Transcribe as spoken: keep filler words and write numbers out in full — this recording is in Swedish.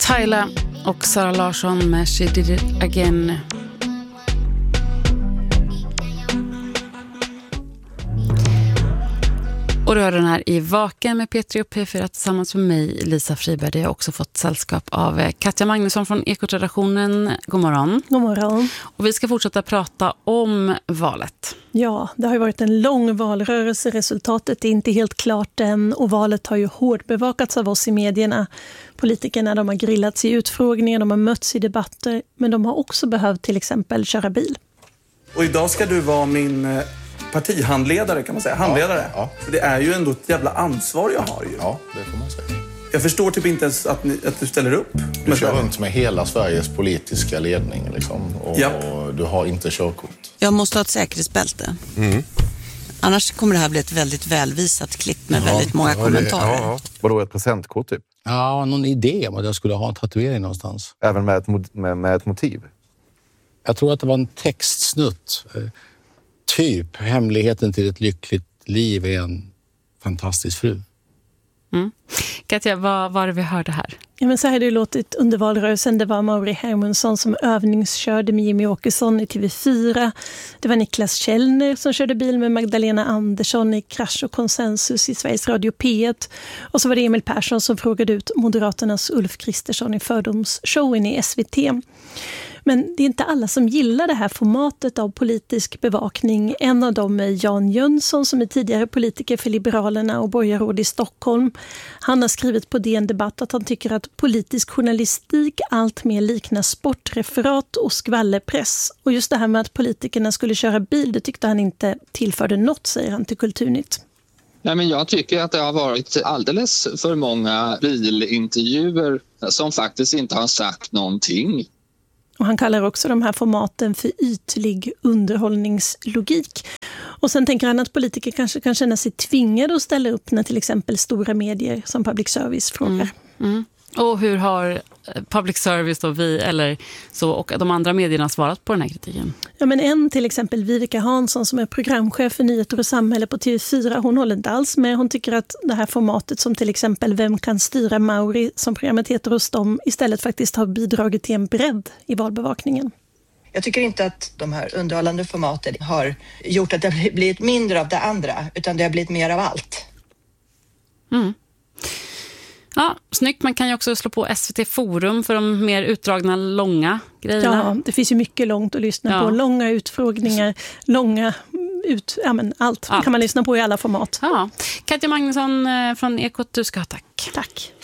Tyla och Sara Larsson med She Did It Again. Och du hör den här i Vaken med Petri och P fyra tillsammans med mig, Lisa Friberg. Jag har också fått sällskap av Katja Magnusson från Ekotredaktionen. God morgon. God morgon. Och vi ska fortsätta prata om valet. Ja, det har ju varit en lång valrörelse. Resultatet är inte helt klart än och valet har ju hårt bevakats av oss i medierna. Politikerna, de har grillats i utfrågningar, de har mötts i debatter, men de har också behövt till exempel köra bil. Och idag ska du vara min partihandledare, kan man säga. Handledare. Ja, ja. För det är ju ändå ett jävla ansvar jag har ju. Ja, det får man säga. Jag förstår typ inte ens att, ni, att du ställer upp. Du kör runt med hela Sveriges politiska ledning liksom. Och ja. Du har inte körkort. Jag måste ha ett säkerhetsbälte. Mm. Annars kommer det här bli ett väldigt välvisat klipp med ja, väldigt många ja, kommentarer. Det, ja. Vadå, ett presentkort typ? Ja, någon idé om att jag skulle ha en tatuering någonstans. Även med ett, med, med ett motiv? Jag tror att det var en textsnutt. Typ, hemligheten till ett lyckligt liv är en fantastisk fru. Mm. Katja, vad var det vi hörde här? Ja, men så här har det låtit under valrörelsen. Det var Mauri Hermundsson som övningskörde med Jimmy Åkesson i T V fyra. Det var Niklas Källner som körde bil med Magdalena Andersson i Krasch och konsensus i Sveriges Radio P ett. Och så var det Emil Persson som frågade ut Moderaternas Ulf Kristersson i fördomsshowen i S V T. Men det är inte alla som gillar det här formatet av politisk bevakning. En av dem är Jan Jönsson som är tidigare politiker för Liberalerna och borgarråd i Stockholm. Han har skrivit på D N Debatt att han tycker att politisk journalistik allt mer liknar sportreferat och skvallerpress. Och just det här med att politikerna skulle köra bil, det tyckte han inte tillförde något, säger han till Kulturnytt. Nej, men jag tycker att det har varit alldeles för många bilintervjuer som faktiskt inte har sagt någonting. Och han kallar också de här formaten för ytlig underhållningslogik. Och sen tänker han att politiker kanske kan känna sig tvingade att ställa upp när till exempel stora medier som public service frågar. Mm. Mm. Och hur har public service och vi eller så och de andra medierna svarat på den här kritiken? Ja, men en till exempel Vivica Hansson som är programchef för Nyheter och samhälle på T V fyra, hon håller inte alls med. Hon tycker att det här formatet som till exempel Vem kan styra Mauri som programmet heter hos dem istället faktiskt har bidragit till en bredd i valbevakningen. Jag tycker inte att de här underhållande formaten har gjort att det har blivit mindre av det andra, utan det har blivit mer av allt. Mm. Ja, snyggt. Man kan ju också slå på S V T Forum för de mer utdragna, långa grejerna. Ja, det finns ju mycket långt att lyssna ja. på. Långa utfrågningar, långa ut... Ja, men allt, allt kan man lyssna på i alla format. Ja. Katja Magnusson från Ekot, du ska ha tack. Tack.